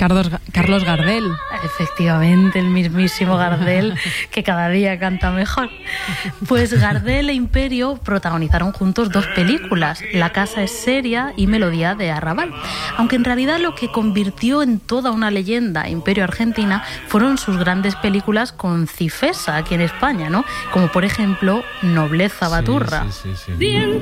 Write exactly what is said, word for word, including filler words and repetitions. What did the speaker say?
Carlos, Carlos Gardel. Efectivamente, el mismísimo Gardel, que cada día canta mejor. Pues Gardel e Imperio protagonizaron juntos dos películas, La casa es seria y Melodía de Arrabal. Aunque en realidad lo que convirtió en toda una leyenda Imperio Argentina fueron sus grandes películas con Cifesa aquí en España, ¿no? Como por ejemplo Nobleza Baturra. Sí, sí, sí, sí.